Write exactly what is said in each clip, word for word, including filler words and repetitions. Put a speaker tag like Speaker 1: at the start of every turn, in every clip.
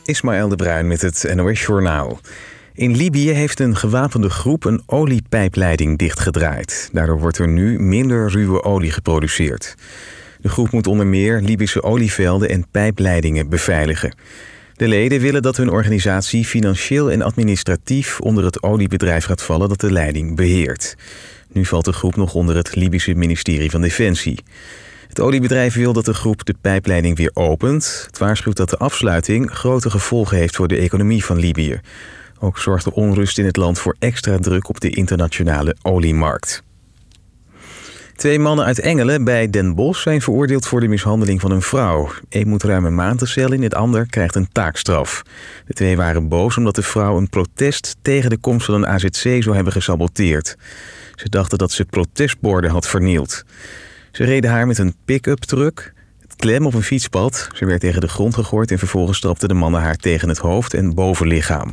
Speaker 1: Ismaël de Bruin met het N O S-journaal. In Libië heeft een gewapende groep een oliepijpleiding dichtgedraaid. Daardoor wordt er nu minder ruwe olie geproduceerd. De groep moet onder meer Libische olievelden en pijpleidingen beveiligen. De leden willen dat hun organisatie financieel en administratief onder het oliebedrijf gaat vallen dat de leiding beheert. Nu valt de groep nog onder het Libische ministerie van Defensie. Het oliebedrijf wil dat de groep de pijpleiding weer opent. Het waarschuwt dat de afsluiting grote gevolgen heeft voor de economie van Libië. Ook zorgt de onrust in het land voor extra druk op de internationale oliemarkt. Twee mannen uit Engelen bij Den Bosch zijn veroordeeld voor de mishandeling van een vrouw. Eén moet ruim een maand de cel in, het ander krijgt een taakstraf. De twee waren boos omdat de vrouw een protest tegen de komst van een A Z C zou hebben gesaboteerd. Ze dachten dat ze protestborden had vernield. Ze reden haar met een pick-up truck, het klem op een fietspad. Ze werd tegen de grond gegooid en vervolgens trapten de mannen haar tegen het hoofd en bovenlichaam.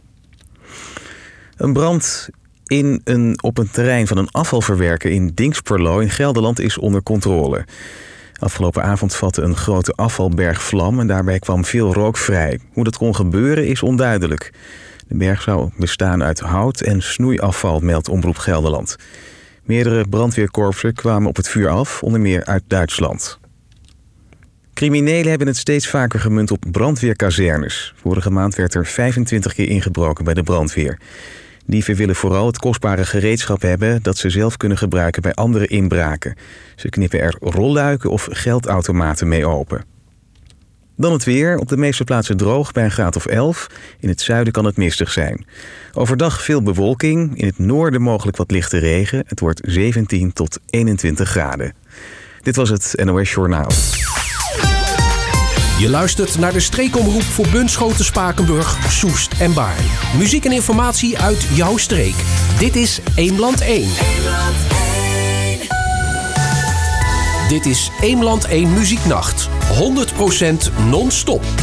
Speaker 1: Een brand in een, op een terrein van een afvalverwerker in Dinxperlo in Gelderland is onder controle. Afgelopen avond vatte een grote afvalberg vlam en daarbij kwam veel rook vrij. Hoe dat kon gebeuren is onduidelijk. De berg zou bestaan uit hout en snoeiafval, meldt Omroep Gelderland. Meerdere brandweerkorpsen kwamen op het vuur af, onder meer uit Duitsland. Criminelen hebben het steeds vaker gemunt op brandweerkazernes. Vorige maand werd er vijfentwintig keer ingebroken bij de brandweer. Dieven willen vooral het kostbare gereedschap hebben dat ze zelf kunnen gebruiken bij andere inbraken. Ze knippen er rolluiken of geldautomaten mee open. Dan het weer. Op de meeste plaatsen droog bij een graad of elf. In het zuiden kan het mistig zijn. Overdag veel bewolking. In het noorden mogelijk wat lichte regen. Het wordt zeventien tot eenentwintig graden. Dit was het N O S-journaal.
Speaker 2: Je luistert naar de streekomroep voor Bunschoten, Spakenburg, Soest en Baarn. Muziek en informatie uit jouw streek. Dit is Eemland één. Dit is Eemland één Muzieknacht. honderd procent non-stop.